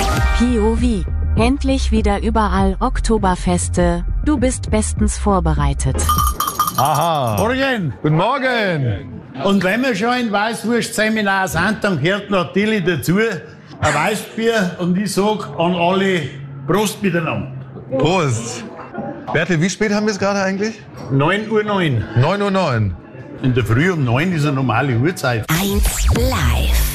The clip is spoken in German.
POV. Endlich wieder überall Oktoberfeste. Du bist bestens vorbereitet. Aha. Morgen. Guten Morgen. Und wenn wir schon in Weißwurstseminar sind, dann gehört natürlich dazu ein Weißbier. Und ich sag an alle Prost miteinander. Prost. Bertel, wie spät haben wir es gerade eigentlich? 9:09 Uhr. 9:09 Uhr. In der Früh um 9 ist eine normale Uhrzeit. 1 Live.